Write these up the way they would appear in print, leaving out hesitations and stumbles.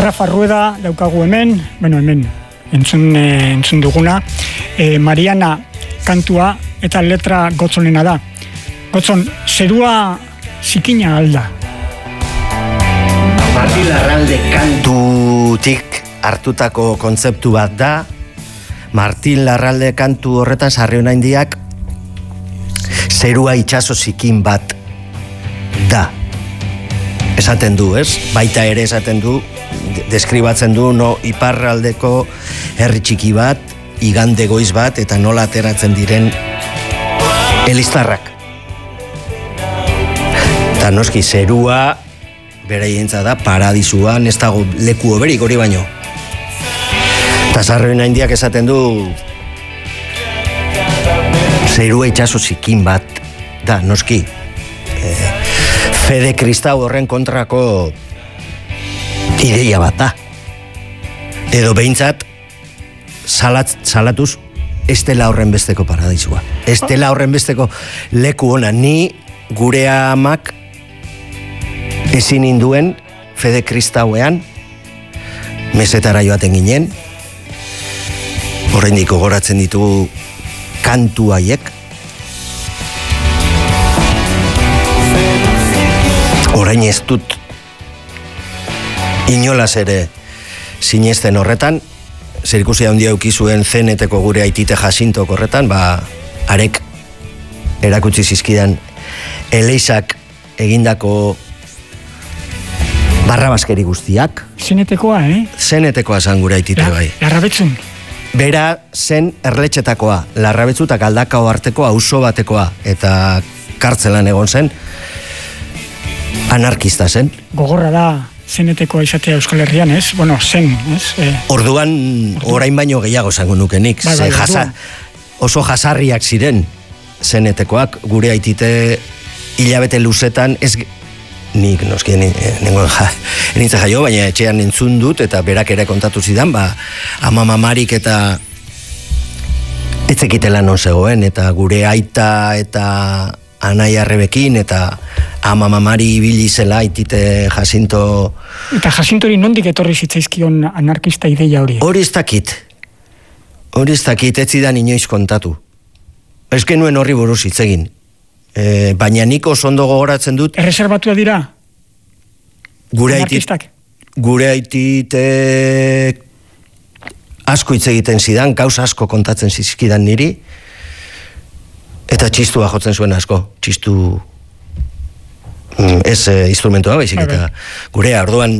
Rafa Rueda daukagu hemen, hemen entzun duguna, Mariana kantua eta letra Gotzonena da. Gotzon, zerua zikina alda? Martin Larralde kantutik hartutako kontzeptu bat da. Martin Larralde kantu horretan Sarriona Indiak zerua itxaso zikin bat da. Esaten du, ez? Baita ere esaten du, deskribatzen du iparraldeko herri txiki bat, igande goiz bat, eta nola ateratzen diren eliztarrak. Eta noski, zerua beraientza da, paradisuan ez dago leku oberik hori baino. Eta Sarriona Indiak esaten du zerua itxaso zikin bat da, noski. Fede kristau horren kontrako ideia bat da. Edo behintzat salatuz ez dela horren besteko paradisua. Ez dela horren besteko leku ona. Ni gure amak ezin induen Fede kristauean mesetara joaten ginen. Oraindik gogoratzen ditugu kantu haiek. Orain ez dut inolaz ere sinesten horretan, zerikusia handia eukizuen zeneteko gure aitite Jacintok horretan, arek erakutsi zizkidan Elizak egindako barrabaskeri guztiak. Zenetekoa, Zenetekoa zan gure aitite bai. Larrabetzun. Bera zen erletxetakoa, Larrabetzu eta Galdakao artekoa, auzo batekoa, eta kartzelan egon zen, anarkista zen. Gogorra da zenetekoa izatea Euskal Herrian, ez? Bueno, zen, ez? Orduan, orain baino gehiago zango nukenik. Oso jasarriak ziren zenetekoak, gure aitite hilabete luzetan, ez nik noski nintzen jaio, baina etxean entzun dut, eta berak ere kontatu zidan, ama mamarik eta etzekitela non zegoen, eta gure aita eta Anai Arrebekin, eta ama mamari ibili zela aitite Jacinto. Eta Jacintori nondik etorri zitzaizkion anarkista ideia hori? Hori ez dakit, ez zidan inoiz kontatu. Ez genuen horri buruz hitz egin. Baina nik oso ondo gogoratzen dut. Erreserbatua dira? Anarkistak? Gure aitite asko hitz egiten zidan, gauza asko kontatzen zizkidan niri, eta txistua jotzen zuen asko, txistu ez instrumentua baizik, eta gure orduan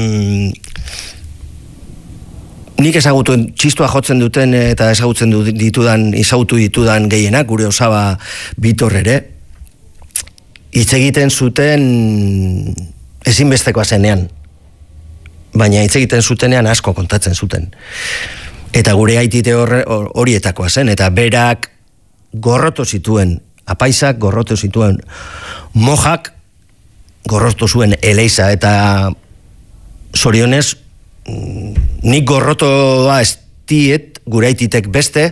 nik ezagutu txistua jotzen duten eta ezagutu ditudan gehienak, gure Osaba Bitor ere, hitz egiten zuten ezinbestekoa zenean, baina hitz egiten zutenean asko kontatzen zuten. Eta gure aitite horietakoa zen, eta berak gorroto zituen, apaisak gorroto zituen, mojak gorroto zuen Eleiza, eta zorionez, nik gorrotoa ez diet, gure aititek beste,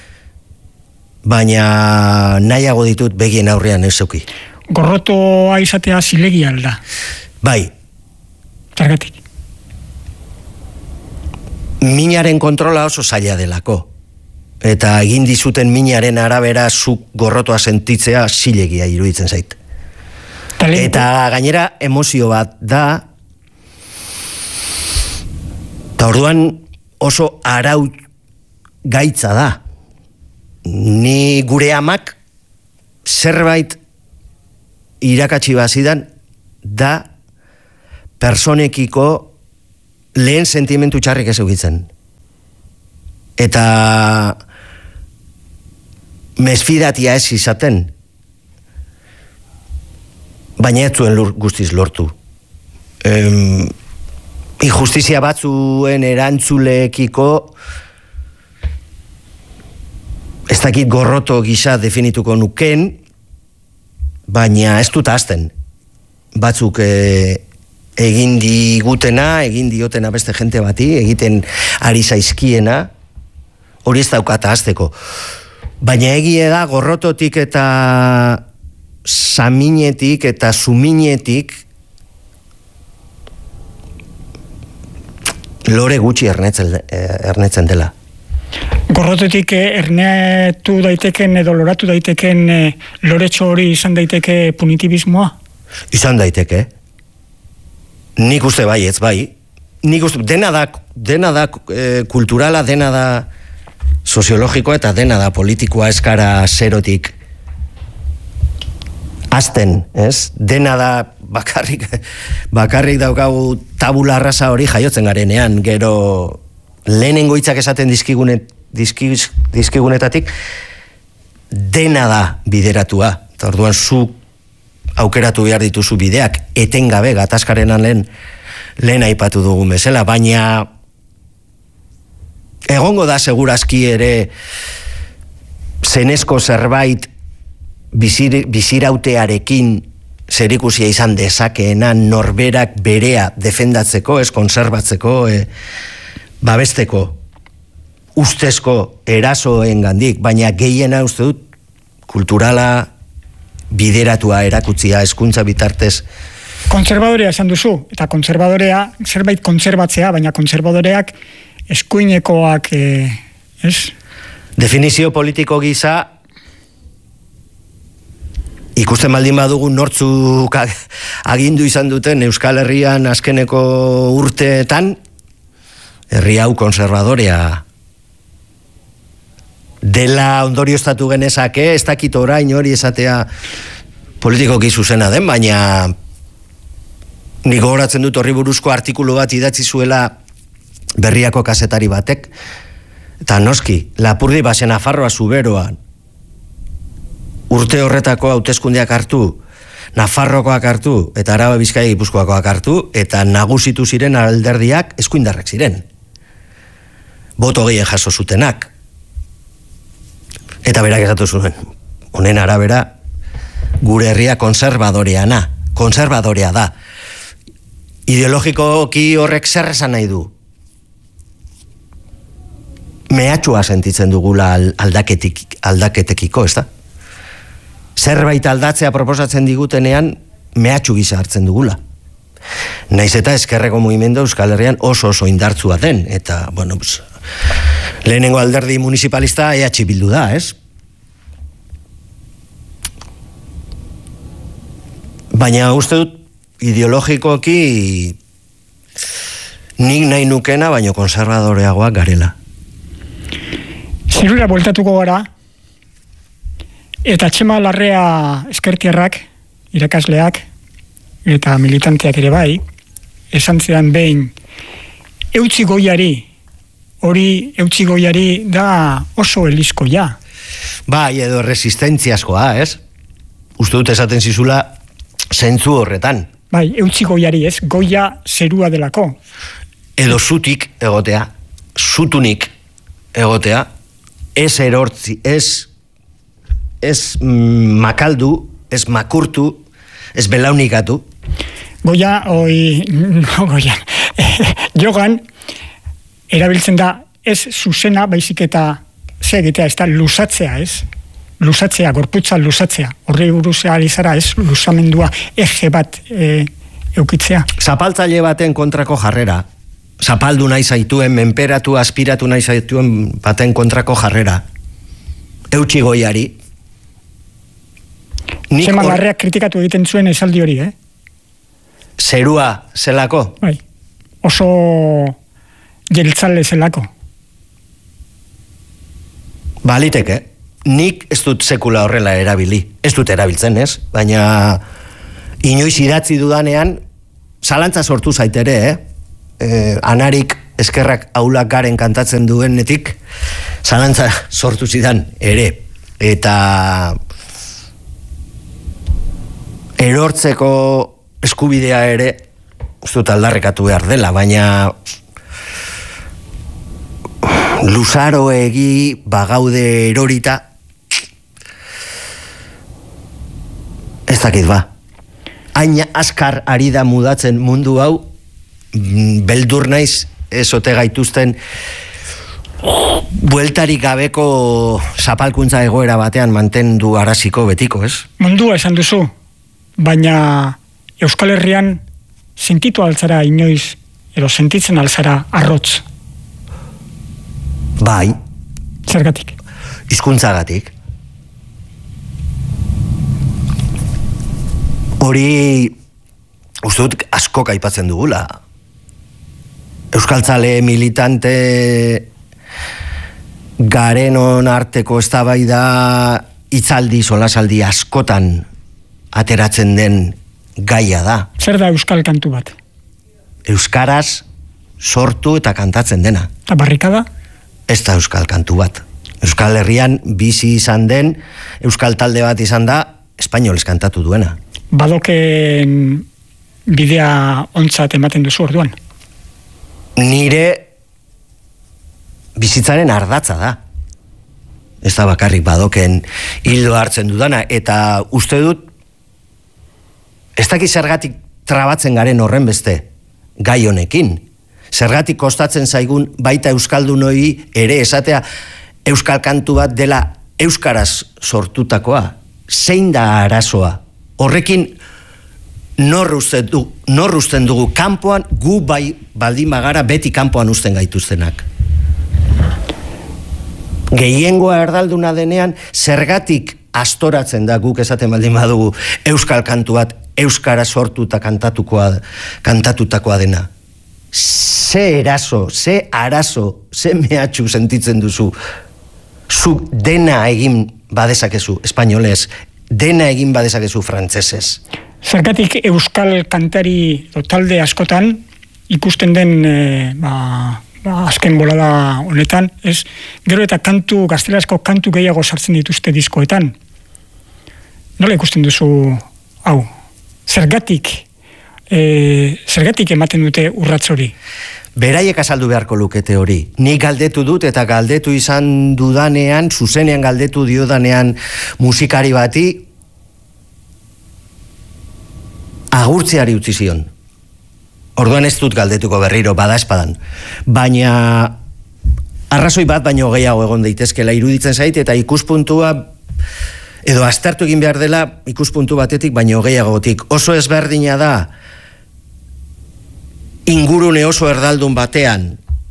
baina nahiago ditut begien aurrean ez zeuki. Gorrotoa izatea zilegi alda? Bai. Zergatik? Minaren kontrola oso zaila delako. Eta egin dizuten minaren arabera zuk gorrotoa sentitzea zilegia iruditzen zait. Eta gainera emozio bat da, eta orduan oso arau gaitza da. Ni gure amak zerbait irakatsi bazidan da personekiko lehen sentimentu txarrik ez eukitzen. Eta mesfidatia ez izaten, baina ez zuen guztiz lortu. Injustizia batzuen erantzuleekiko ez dakit gorroto gisa definituko nuken, baina ez dut hasten. Batzuk egin digutena, egin diotena beste jente bati, egiten ari zaizkiena, hori ez daukata hasteko. Baina egie da gorrototik eta saminetik eta suminetik lore gutxi ernetzen dela. Gorrotetik ernetu daiteken edo loratu daiteken loretxo hori izan daiteke punitibismoa? Izan daiteke. Nik uste bai, ez bai. Nik uste, dena da kulturala, dena da soziologikoa eta dena da politikoa eskara zerotik azten, ez? Dena da bakarrik daukagu tabula rasa hori jaiotzen garenean, gero lehenengo hitzak esaten dizkigunetatik dena da bideratua. Eta orduan zu aukeratu behar dituzu bideak, etengabe gatazkarenan lehen aipatu dugun bezala, baina egongo da segurazki ere zenezko zerbait bizirautearekin zerikusia izan dezakeena norberak berea defendatzeko, ez konserbatzeko, babesteko, ustezko erasoen gandik, baina gehiena uste dut kulturala bideratua erakutzia hezkuntza bitartez. Kontserbadorea esan duzu, eta kontserbadorea zerbait kontserbatzea, baina kontserbadoreak eskuinekoak, ez? Definizio politiko gisa ikusten baldin badugu nortzuk agindu izan duten Euskal Herrian azkeneko urteetan, herri hau konservadorea dela ondorioztatu genezake, ez dakit orain hori esatea politikoki zuzena den, baina nik gogoratzen dut horri buruzko artikulu bat idatzi zuela Berriako kazetari batek, eta noski, Lapurdi Basen Nafarroa Zuberoan urte horretako hauteskundeak hartu, Nafarrokoak hartu, eta Araba Bizkaia Gipuzkoakoak hartu, eta nagusitu ziren alderdiak eskuindarrak ziren. Boto gehien jaso zutenak. Eta berak esatu zuen, honen arabera, gure herria konservadorea da. Ideologikoki horrek zer esan nahi du? Mehatxua sentitzen dugula aldaketekiko, ez da? Zerbait aldatzea proposatzen digutenean mehatxu gisa hartzen dugula. Naiz eta ezkerreko mugimendu Euskal Herrian oso indartsua den, eta, bueno, pues, lehenengo alderdi municipalista EH Bildu da, ez? Baina uste dut ideologikoki nik nahi nukena, baino konservadoreagoak garela. Zerura bueltatuko gara, eta Txema Larrea eskertierrak, irakasleak, eta militanteak ere bai, esan zidan behin, eutzi goiari da oso elizkoia. Bai, edo resistentziaskoa, ez? Uste dut esaten zizula zentzu horretan. Bai, eutzi goiari, ez? Goia zerua delako. Edo zutik egotea, zutunik egotea, ez erortzi, ez makaldu, ez makurtu, ez belaunikatu. Goia, jogan, erabiltzen da, ez zuzena, baizik eta egitea, ez da lusatzea, ez? Lusatzea, gorputza lusatzea. Horri buruz alizara, ez? Lusamendua eje bat eukitzea. Zapaltzaile baten kontrako jarrera. Zapaldu nahi zaituen, menperatu, aspiratu nahi zaituen baten kontrako jarrera. Eutsi goiari. Txema Larreak kritikatu egiten zuen esaldi hori, Zerua zelako? Bai. Oso jeltzale zelako. Baliteke. Nik ez dut sekula horrela erabili. Ez dut erabiltzen, ez? Baina inoiz idatzi dudanean zalantza sortu zaitere, Anarik eskerrak aulak garen kantatzen duenetik zalantza sortu zidan ere. Eta erortzeko eskubidea ere ez dut aldarrekatu behar dela, baina luzaroegi bagaude erorita ez dakit ba. Hain askar ari da mudatzen mundu hau, beldur naiz ezote gaituzten bueltarik gabeko zapalkuntza egoera batean mantendu araziko betiko, ez? Mundua esan duzu, baina Euskal Herrian sentitu altzara inoiz edo sentitzen alzara arrotz? Bai. Zergatik? Hizkuntzagatik. Hori, uste dut, askok aipatzen dugula. Euskaltzale militante garenon arteko eztabaida hitzaldi, solasaldi askotan ateratzen den gaia da. Zer da euskal kantu bat? Euskaraz sortu eta kantatzen dena. Eta barrikada? Ez da euskal kantu bat. Euskal Herrian bizi izan den, euskal talde bat izan da, espainolez kantatu duena. Badoken bidea ontzat ematen duzu orduan? Nire bizitzaren ardatza da. Ez da bakarrik badoken hildo hartzen dudana, eta uste dut ez dakit zergatik trabatzen garen horren beste gai honekin. Zergatik kostatzen zaigun baita euskaldunoi ere esatea euskal kantu bat dela euskaraz sortutakoa. Zein da arazoa? Horrekin nor usten dugu kanpoan, gu bai baldin bagara beti kanpoan usten gaituztenak. Gehiengoa erdalduna denean zergatik astoratzen da guk esaten baldin badugu euskal kantu bat euskara sortuta kantatutakoa dena. Ze eraso, ze arazo, ze mehatxu sentitzen duzu. Zuk dena egin badezakezu espainolez, dena egin badezakezu frantsesez. Zergatik euskal kantari talde askotan ikusten den azken bolada honetan, ez? Gero eta kantu, gaztelazko kantu gehiago sartzen dituzte diskoetan. Nola ikusten duzu hau? Zergatik ematen dute urrats hori? Beraiek azaldu beharko lukete hori. Ni galdetu dut eta galdetu izan dudanean, zuzenean galdetu diodanean musikari bati agurtzeari utzi zion. Orduan ez dut galdetuko berriro badaezpadan. Baina arrazoi bat baino gehiago egon daitezkela iruditzen zait eta ikuspuntua edo aztertu egin behar dela ikuspuntu batetik baino gehiagotik. Oso ezberdina da ingurune oso erdaldun batean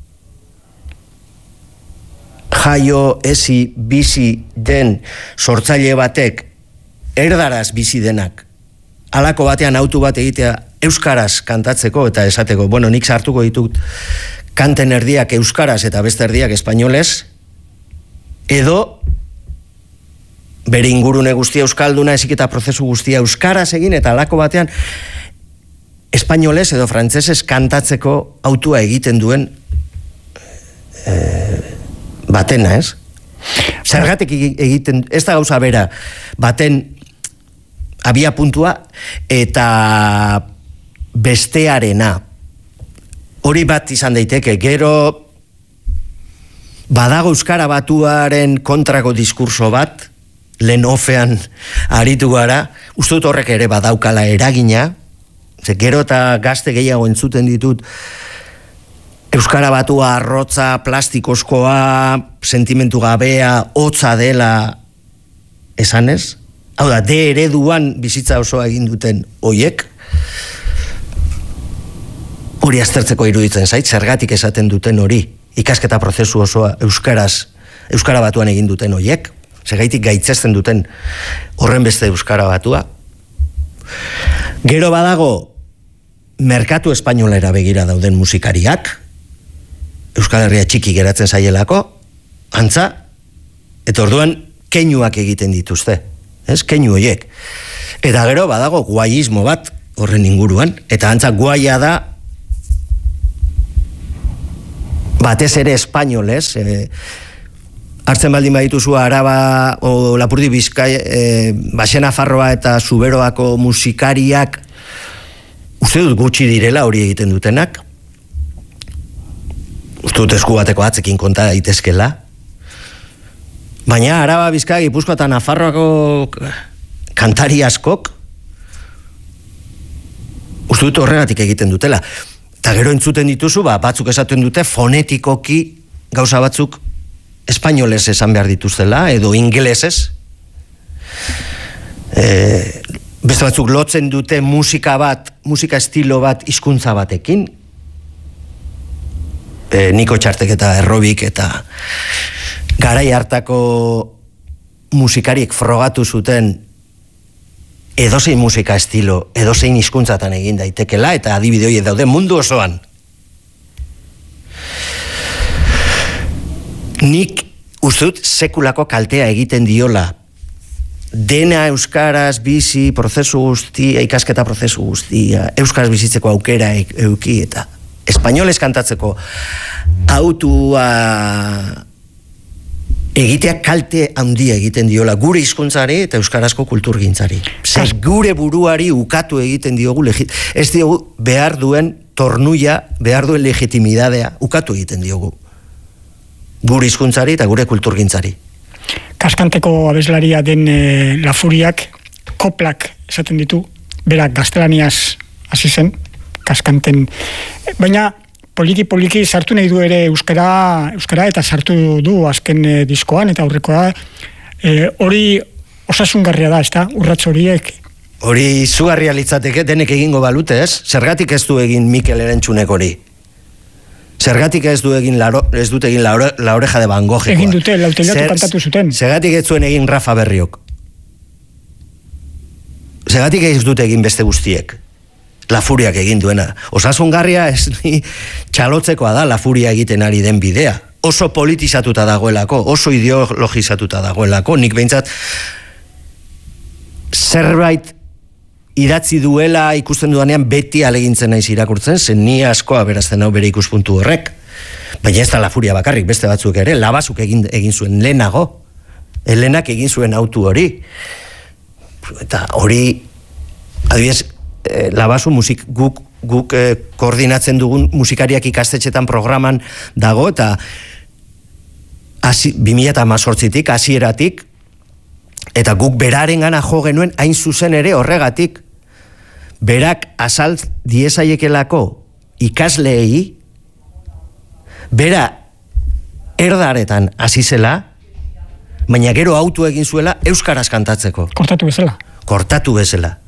jaio ezi bizi den sortzaile batek erdaraz bizi denak halako batean autu bat egitea euskaraz kantatzeko eta esateko, bueno, nik sartuko ditut kanten erdiak euskaraz eta beste erdiak espainolez, edo bere ingurune guztia euskalduna ezik eta prozesu guztia euskaraz egin eta halako batean espainolez edo frantsesez kantatzeko autua egiten duen batena, ez? Zergatik egiten, ez da gauza bera, baten abia puntua eta bestearena. Hori bat izan daiteke, gero badago euskara batuaren kontrako diskurso bat, lehen ofean aritu gara, uste dut horrek ere badaukala eragina, gero eta gazte gehiago entzuten ditut euskara batua arrotza, plastikozkoa, sentimentu gabea, hotza dela esanez. Hau da, de ereduan bizitza osoa egin duten hoiek, hori aztertzeko iruditzen zait, zergatik esaten duten hori, ikasketa prozesu osoa euskara batuan egin duten hoiek, zergaitik gaitzesten duten horren beste euskara batua. Gero badago merkatu espainolera begira dauden musikariak, Euskal Herria txiki geratzen zaielako, antza, eta orduan keinuak egiten dituzte, ez, keinu horiek. Eta gero badago guaiismo bat horren inguruan, eta antza guaia da batez ere espainolez, hartzen baldin badituzu Araba o Lapurdi Bizkai, Baxena Farroa eta Zuberoako musikariak uste dut gutxi direla hori egiten dutenak. Uste dut esku bateko atzekin konta daitezkela. Baina Araba, Bizkai, Gipuzkoa eta Nafarroako kantari askok uste dut horregatik egiten dutela. Eta gero entzuten dituzu, batzuk esaten dute fonetikoki gauza batzuk espainolez esan behar dituztela, edo ingelesez. Beste batzuk lotzen dute musika estilo bat hizkuntza batekin, Niko Txartek eta Errobik eta garai hartako musikariek frogatu zuten edozein musika estilo, edozein hizkuntzatan egin daitekela, eta adibide horiek daude mundu osoan. Nik uste dut sekulako kaltea egiten diola dena euskaraz bizi prozesu guztia, ikasketa prozesu guztia, euskaraz bizitzeko aukera euki eta espainolez kantatzeko autua egitea kalte handia egiten diola gure hizkuntzari eta euskarazko kulturgintzari. Gure buruari ukatu egiten diogu, ez diogu behar duen tornuia, behar duen legitimidadea ukatu egiten diogu. Gure hizkuntzari eta gure kulturgintzari. Kaskanteko abeslaria den Lafuriak koplak esaten ditu, berak gaztelaniaz hasi zen, kaskanten, baina poliki sartu nahi du ere euskara eta sartu du azken diskoan eta aurrekoa hori osasungarria da, ezta? Urrats horiek. Hori izugarria litzateke denek egingo balute, ez? Zergatik ez du egin Mikel Erentzunek hori? Zergatik ez dut egin la oreja de Van Gogh. Egin dute, lautelatu kantatu zuten. Zergatik ez zuen egin Rafa Berriok. Zergatik ez dut egin beste guztiek. Lafuriak egin duena. Osasungarria ez ni txalotzekoa da Lafuria egiten ari den bidea. Oso politizatuta dagoelako, oso ideologizatuta dagoelako. Nik behintzat zerbait idatzi duela ikusten dudanean beti alegintzen naiz irakurtzen, zen ni asko aberazten hau bere ikuspuntu horrek. Baina ez da Lafuria bakarrik, beste batzuk ere, Labasuk egin zuen lehenago. Helenak egin zuen autu hori. Eta hori, adibidez, Labasu guk koordinatzen dugun musikariak ikastetxetan programan dago, eta 2018tik, hasieratik, eta guk beraren gana jo genuen hain zuzen ere horregatik, berak azalt diezaiekelako ikasleei, bera erdaretan hasi zela, baina gero autu egin zuela euskaraz kantatzeko. Kortatu bezala.